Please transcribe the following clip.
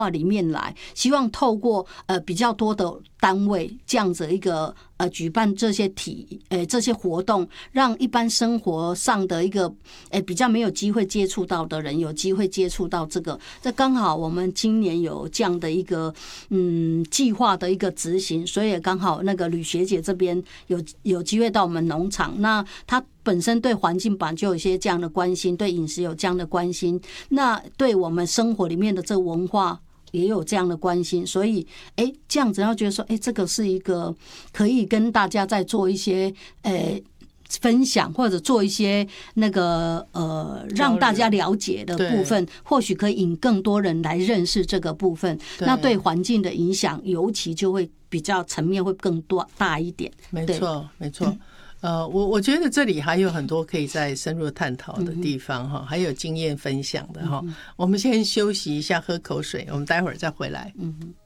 里面来，希望透过比较多的单位这样子一个举办这些这些活动，让一般生活上的一个比较没有机会接触到的人有机会接触到这个。这刚好我们今年有这样的一个计划的一个执行，所以刚好那个吕学姐这边有机会到我们农场，那她本身对环境本就有一些这样的关心，对饮食有这样的关心，那对我们生活里面的这文化也有这样的关心，所以这样子要觉得说这个是一个可以跟大家再做一些分享，或者做一些那个让大家了解的部分，或许可以引更多人来认识这个部分，那对环境的影响尤其就会比较层面会更大一点。 没错没错。我觉得这里还有很多可以再深入探讨的地方哈，还有经验分享的哈。我们先休息一下，喝口水，我们待会儿再回来。